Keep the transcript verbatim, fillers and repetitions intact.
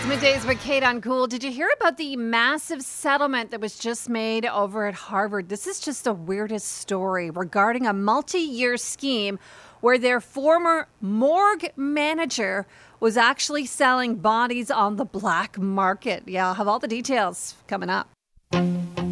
Middays with Kate on Cool. Did you hear about the massive settlement that was just made over at Harvard? This is just the weirdest story regarding a multi-year scheme where their former morgue manager was actually selling bodies on the black market. Yeah, I'll have all the details coming up.